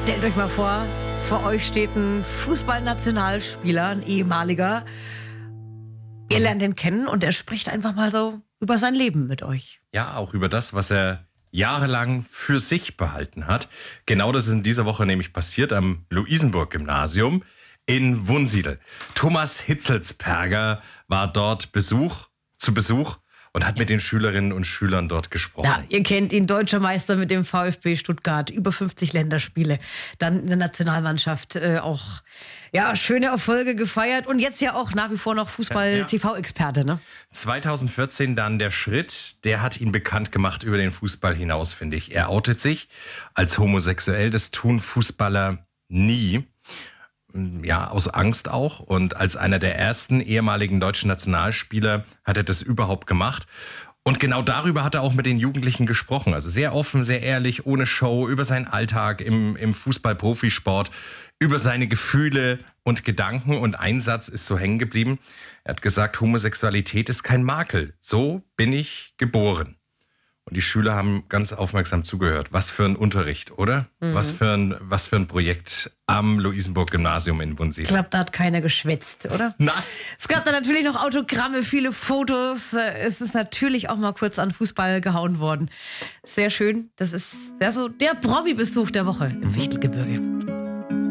Stellt euch mal vor euch steht ein Fußballnationalspieler, ein ehemaliger. Ihr lernt ihn kennen und er spricht einfach mal so über sein Leben mit euch. Ja, auch über das, was er jahrelang für sich behalten hat. Genau das ist in dieser Woche nämlich passiert am Luisenburg-Gymnasium in Wunsiedel. Thomas Hitzelsperger war dort zu Besuch und hat mit den Schülerinnen und Schülern dort gesprochen. Ja, ihr kennt ihn, deutscher Meister mit dem VfB Stuttgart, über 50 Länderspiele, dann in der Nationalmannschaft auch schöne Erfolge gefeiert und jetzt ja auch nach wie vor noch Fußball-TV-Experte, ne? 2014 dann der Schritt, der hat ihn bekannt gemacht über den Fußball hinaus, finde ich. Er outet sich als homosexuell, das tun Fußballer nie. Ja, aus Angst auch. Und als einer der ersten ehemaligen deutschen Nationalspieler hat er das überhaupt gemacht. Und genau darüber hat er auch mit den Jugendlichen gesprochen. Also sehr offen, sehr ehrlich, ohne Show, über seinen Alltag im Fußball-Profisport, über seine Gefühle und Gedanken. Und ein Satz ist so hängen geblieben. Er hat gesagt, Homosexualität ist kein Makel. So bin ich geboren. Und die Schüler haben ganz aufmerksam zugehört. Was für ein Unterricht, oder? Mhm. Was für ein Projekt am Luisenburg-Gymnasium in Wunsiedel. Ich glaube, da hat keiner geschwätzt, oder? Nein. Es gab da natürlich noch Autogramme, viele Fotos. Es ist natürlich auch mal kurz an Fußball gehauen worden. Sehr schön. Das ist so der Promi-Besuch der Woche im Fichtelgebirge.